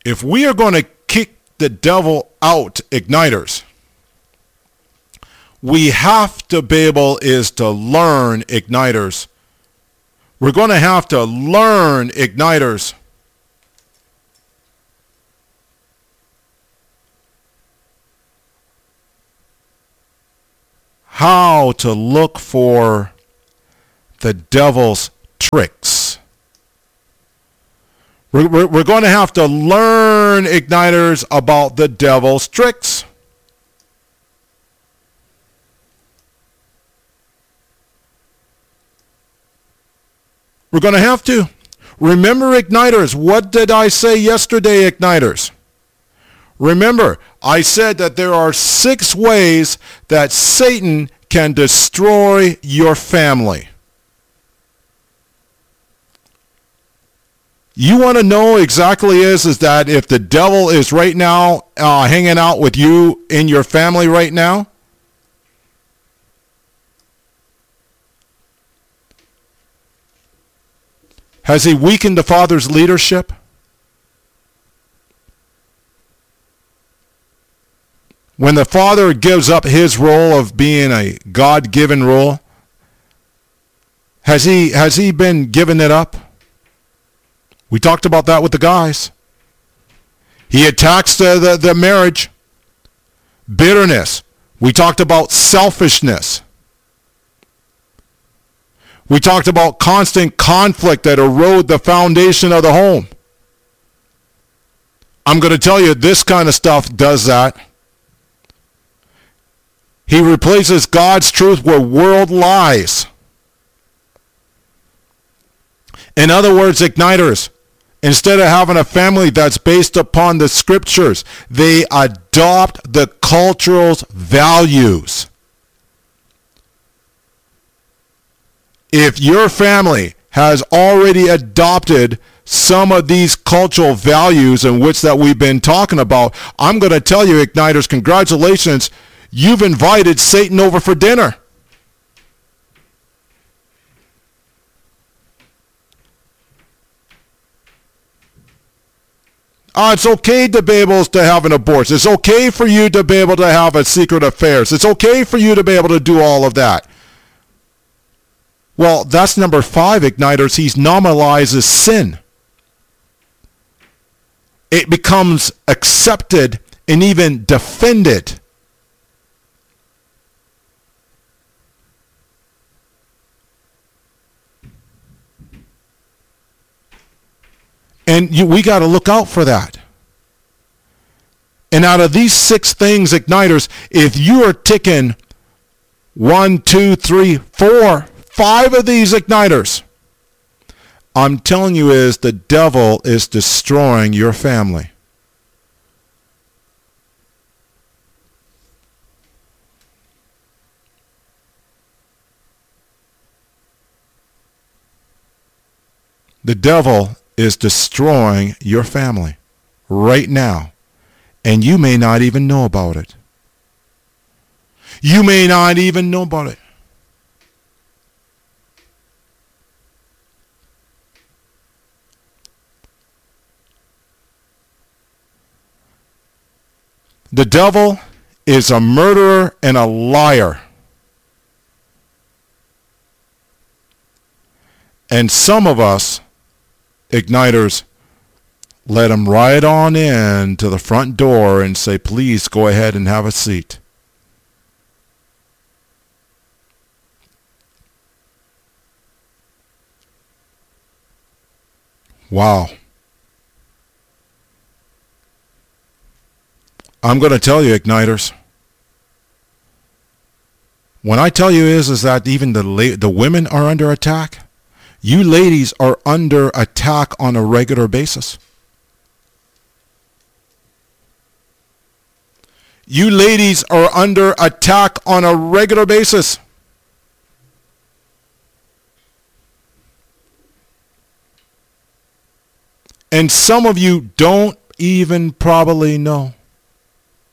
if we are going to kick the devil out, igniters, we have to be able is to learn, igniters. We're going to have to learn, igniters, how to look for the devil's tricks. We're going to have to learn, igniters, about the devil's tricks. We're going to have to. Remember, igniters, what did I say yesterday, igniters? Remember, I said that there are 6 ways that Satan can destroy your family. You want to know exactly is that if the devil is right now hanging out with you in your family right now? Has he weakened the father's leadership? When the father gives up his role of being a God-given role, has he been giving it up? We talked about that with the guys. He attacks the marriage. Bitterness. We talked about selfishness. We talked about constant conflict that erode the foundation of the home. I'm going to tell you, this kind of stuff does that. He replaces God's truth with world lies. In other words, igniters, instead of having a family that's based upon the scriptures, they adopt the cultural values. If your family has already adopted some of these cultural values in which that we've been talking about, I'm going to tell you, igniters, congratulations, you've invited Satan over for dinner. It's okay to be able to have an abortion. It's okay for you to be able to have a secret affairs. It's okay for you to be able to do all of that. Well, that's number 5, igniters. He normalizes sin. It becomes accepted and even defended. And we got to look out for that. And out of these 6 things, igniters, if you are ticking 1, 2, 3, 4, 5 of these igniters, I'm telling you is the devil is destroying your family. The devil is destroying your family right now, and you may not even know about it. You may not even know about it. The devil is a murderer and a liar. And some of us, igniters, let him ride on in to the front door and say, please go ahead and have a seat. Wow. I'm going to tell you, igniters. When I tell you is that even the women are under attack, you ladies are under attack on a regular basis. You ladies are under attack on a regular basis. And some of you don't even probably know.